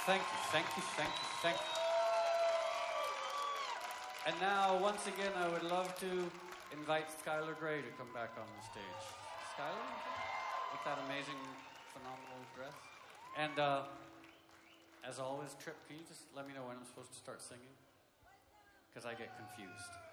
Thank you, thank you, thank you, thank you. And now, once again, I would love to invite Skylar Grey to come back on the stage. Skylar, with that amazing, phenomenal dress. And as always, Trip, can you just let me know when I'm supposed to start singing? Because I get confused.